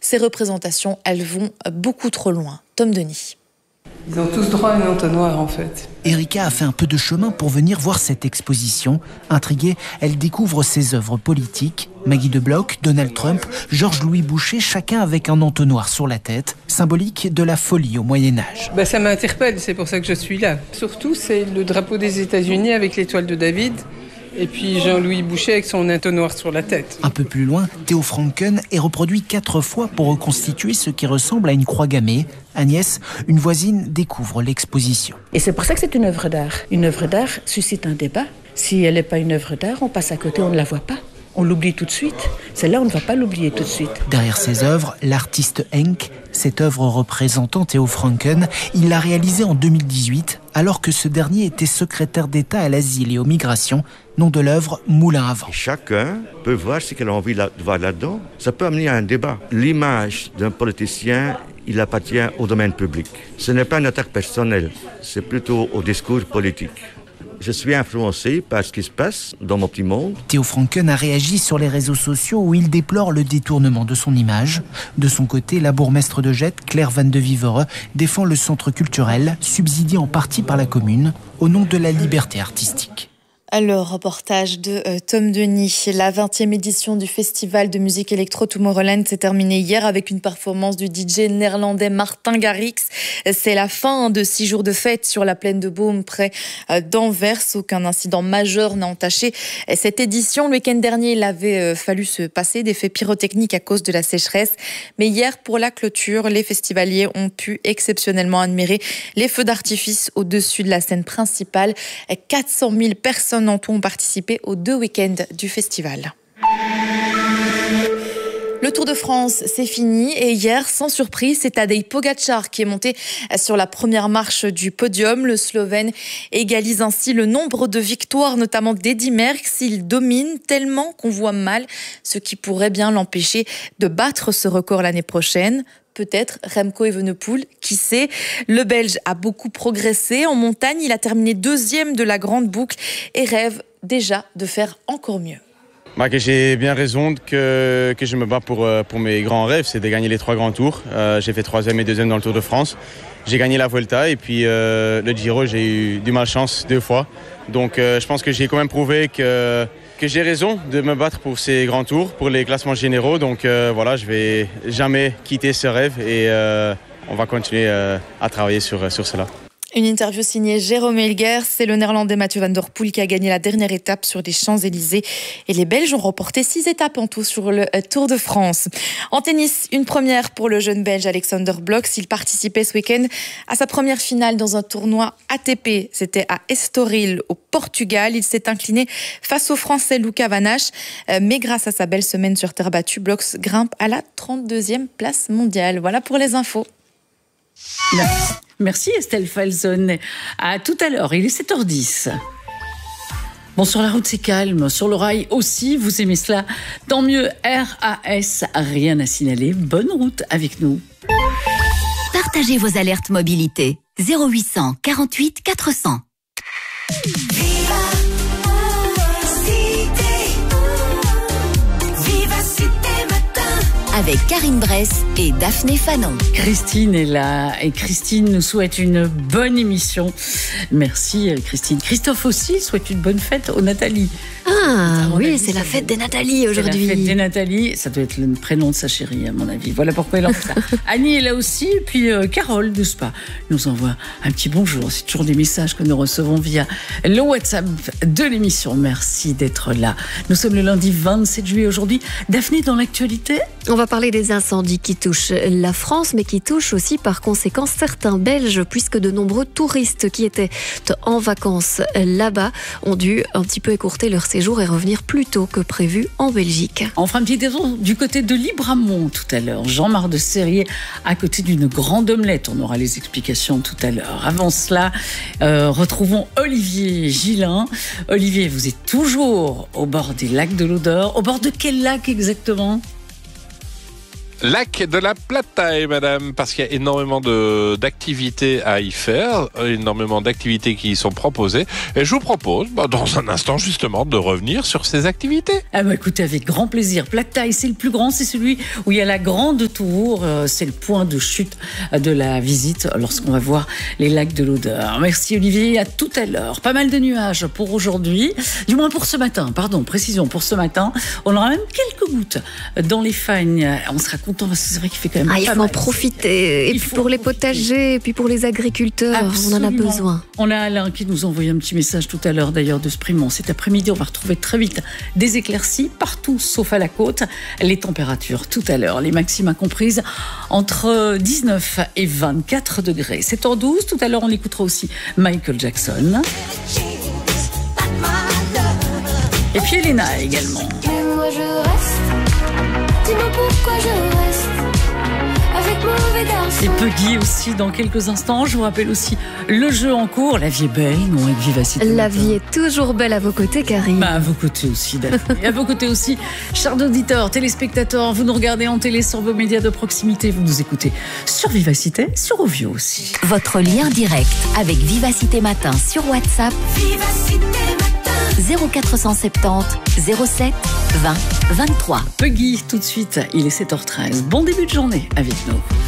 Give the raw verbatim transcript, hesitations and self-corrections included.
Ces représentations, elles vont beaucoup trop loin. Tom Denis. Ils ont tous droit à un entonnoir, en fait. Erika a fait un peu de chemin pour venir voir cette exposition. Intriguée, elle découvre ses œuvres politiques. Maggie de Bloch, Donald Trump, Georges-Louis Boucher, chacun avec un entonnoir sur la tête, symbolique de la folie au Moyen-Âge. Bah, ça m'interpelle, c'est pour ça que je suis là. Surtout, c'est le drapeau des États-Unis avec l'étoile de David. Et puis Jean-Louis Boucher avec son entonnoir sur la tête. Un peu plus loin, Theo Franken est reproduit quatre fois pour reconstituer ce qui ressemble à une croix gammée. Agnès, une voisine, découvre l'exposition. Et c'est pour ça que c'est une œuvre d'art. Une œuvre d'art suscite un débat. Si elle n'est pas une œuvre d'art, on passe à côté, on ne la voit pas. On l'oublie tout de suite. Celle-là, on ne va pas l'oublier tout de suite. Derrière ses œuvres, l'artiste Henk, cette œuvre représentant Theo Franken, il l'a réalisée en deux mille dix-huit, alors que ce dernier était secrétaire d'État à l'asile et aux migrations, nom de l'œuvre Moulin à vent. Chacun peut voir ce qu'il a envie de voir là-dedans. Ça peut amener à un débat. L'image d'un politicien, il appartient au domaine public. Ce n'est pas une attaque personnelle, c'est plutôt au discours politique. Je suis influencé par ce qui se passe dans mon petit monde. Theo Franken a réagi sur les réseaux sociaux où il déplore le détournement de son image. De son côté, la bourgmestre de Jette, Claire Van de Vivere, défend le centre culturel, subsidié en partie par la commune, au nom de la liberté artistique. Le reportage de euh, Tom Denis. La vingtième édition du festival de musique électro Tomorrowland s'est terminée hier avec une performance du D J néerlandais Martin Garrix. C'est la fin de six jours de fête sur la plaine de Beaume près euh, d'Anvers. Aucun incident majeur n'a entaché cette édition. Le week-end dernier, il avait euh, fallu se passer d'effets pyrotechniques à cause de la sécheresse. Mais hier, pour la clôture, les festivaliers ont pu exceptionnellement admirer les feux d'artifice au-dessus de la scène principale. quatre cent mille personnes en tout ont participé aux deux week-ends du festival. Le Tour de France, c'est fini et hier, sans surprise, c'est Tadej Pogačar qui est monté sur la première marche du podium. Le Slovène égalise ainsi le nombre de victoires, notamment d'Eddy Merckx. Il domine tellement qu'on voit mal ce qui pourrait bien l'empêcher de battre ce record l'année prochaine. Peut-être Remco Evenepoel, qui sait. Le Belge a beaucoup progressé. En montagne, il a terminé deuxième de la grande boucle et rêve déjà de faire encore mieux. Bah, que j'ai bien raison que, que je me bats pour, pour mes grands rêves, c'est de gagner les trois grands tours. Euh, j'ai fait troisième et deuxième dans le Tour de France. J'ai gagné la Vuelta et puis euh, le Giro, j'ai eu du malchance deux fois. Donc euh, je pense que j'ai quand même prouvé que, que j'ai raison de me battre pour ces grands tours, pour les classements généraux. Donc euh, voilà, je vais jamais quitter ce rêve et euh, on va continuer euh, à travailler sur, sur cela. Une interview signée Jérôme Elguer. C'est le néerlandais Mathieu van der Poel qui a gagné la dernière étape sur les Champs-Élysées. Et les Belges ont remporté six étapes en tout sur le Tour de France. En tennis, une première pour le jeune Belge Alexander Blok. Il participait ce week-end à sa première finale dans un tournoi A T P. C'était à Estoril, au Portugal. Il s'est incliné face au Français Luca Van Assche. Mais grâce à sa belle semaine sur terre battue, Blok grimpe à la trente-deuxième place mondiale. Voilà pour les infos. Merci. Merci Estelle Falzon. À tout à l'heure, il est sept heures dix. Bon, sur la route, c'est calme. Sur le rail aussi, vous aimez cela. Tant mieux, R A S, rien à signaler. Bonne route avec nous. Partagez vos alertes mobilité. zéro huit cent quarante-huit quatre cents. Avec Karine Bress et Daphné Fanon. Christine est là et Christine nous souhaite une bonne émission. Merci Christine. Christophe aussi souhaite une bonne fête aux Nathalie. Ah oui, c'est la fête des Nathalie aujourd'hui. C'est la fête des Nathalie, ça doit être le prénom de sa chérie à mon avis. Voilà pourquoi elle en fait ça. Annie est là aussi et puis euh, Carole de Spa nous envoie un petit bonjour. C'est toujours des messages que nous recevons via le WhatsApp de l'émission. Merci d'être là. Nous sommes le lundi vingt-sept juillet aujourd'hui. Daphné, dans l'actualité, on va parler des incendies qui touchent la France, mais qui touchent aussi par conséquent certains Belges, puisque de nombreux touristes qui étaient en vacances là-bas ont dû un petit peu écourter leur séjour et revenir plus tôt que prévu en Belgique. On fera un petit détour du côté de Libramont tout à l'heure. Jean-Marc de Serrier à côté d'une grande omelette. On aura les explications tout à l'heure. Avant cela, euh, retrouvons Olivier Gillin. Olivier, vous êtes toujours au bord des lacs de l'Odeur. Au bord de quel lac exactement ? Lac de la Plataille, madame, parce qu'il y a énormément de, d'activités à y faire, énormément d'activités qui y sont proposées. Et je vous propose, bah, dans un instant, justement, de revenir sur ces activités. Ah bah écoutez, avec grand plaisir. Plataille, c'est le plus grand, c'est celui où il y a la grande tour. Euh, c'est le point de chute de la visite lorsqu'on va voir les lacs de l'Odeur. Merci Olivier, à tout à l'heure. Pas mal de nuages pour aujourd'hui, du moins pour ce matin, pardon, précision, pour ce matin. On aura même quelques gouttes dans les fagnes. On sera content parce que c'est vrai qu'il fait quand même ah, pas il faut mal. en profiter. Et Il puis faut pour les profiter. potagers, et puis pour les agriculteurs, Absolument. on en a besoin. On a Alain qui nous a envoyé un petit message tout à l'heure d'ailleurs de Sprimont. Cet après-midi, on va retrouver très vite des éclaircies partout sauf à la côte. Les températures tout à l'heure, les maximes comprises entre dix-neuf et vingt-quatre degrés. sept heures douze, tout à l'heure on écoutera aussi Michael Jackson. Et puis Elena également. Mais moi je reste, dis-moi pourquoi je reste avec mauvais garçon. Et Peggy aussi dans quelques instants. Je vous rappelle aussi le jeu en cours. La vie est belle, non, avec Vivacité. La vie est toujours belle à vos côtés, Karine. Bah, à vos côtés aussi, Daphné. Et à vos côtés aussi, chers auditeurs, téléspectateurs, vous nous regardez en télé sur vos médias de proximité, vous nous écoutez sur Vivacité, sur Ovio aussi. Votre lien direct avec Vivacité Matin sur WhatsApp. Vivacité matin. zéro quatre cent soixante-dix zéro sept vingt vingt-trois. Peggy, tout de suite, il est sept heures treize. Bon début de journée avec nous.